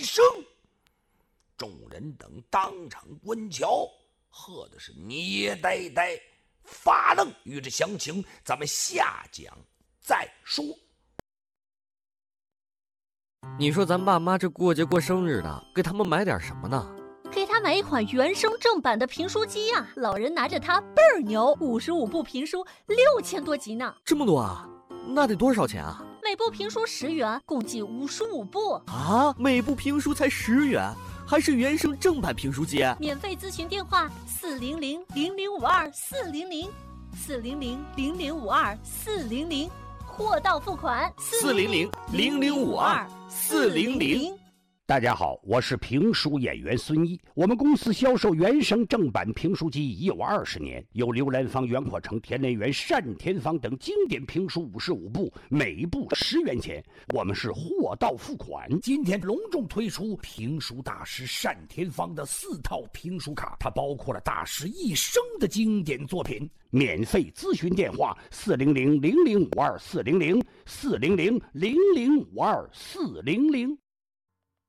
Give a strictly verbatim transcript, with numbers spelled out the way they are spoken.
声，众人等当场观瞧，喝的是捏呆呆发愣。与之详情，咱们下讲再说。 你说咱爸妈这过节过生日的，给他们买点什么呢？ 给他买一款原声正版的评书机呀、啊！老人拿着它倍儿牛，五十五部评书，六千多集呢。 这么多啊？那得多少钱啊？ 每部评书十元，共计五十五部啊！每部评书才十元，还是原声正版评书机？ 免费咨询电话：四零零零零五二四零零，四零零零零五二四零零，货到付款。 四零零零零五二四零零。 大家好，我是评书演员孙一。我们公司销售原声正版评书机已有二十年，有刘兰芳、袁阔成、田连元、单田芳等经典评书五十五部，每部十元钱。我们是货到付款。 今天隆重推出评书大师单田芳的四套评书卡，它包括了大师一生的经典作品。 免费咨询电话：四零零零零五二四零零，四零零零零五二四零零。